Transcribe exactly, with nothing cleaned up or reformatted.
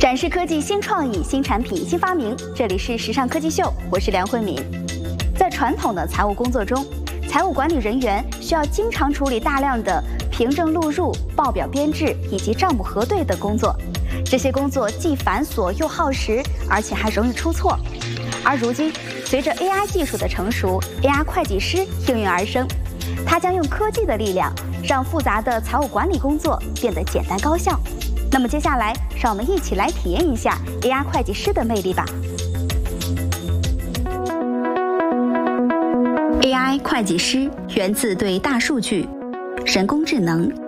展示科技新创意、新产品、新发明，这里是时尚科技秀，我是梁慧敏。在传统的财务工作中，财务管理人员需要经常处理大量的凭证录入、报表编制以及账目核对的工作，这些工作既繁琐又耗时，而且还容易出错。而如今，随着 A I 技术的成熟 ，A I 会计师应运而生，它将用科技的力量，让复杂的财务管理工作变得简单高效。那么接下来，让我们一起来体验一下 A I 会计师的魅力吧。A I 会计师源自对大数据、人工智能、